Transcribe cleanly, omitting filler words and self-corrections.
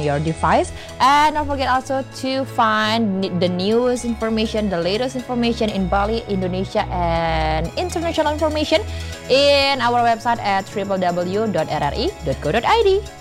in your device. And don't forget also to find the newest information, the latest information in Bali, Indonesia, and international information in our website at www.rri.co.id.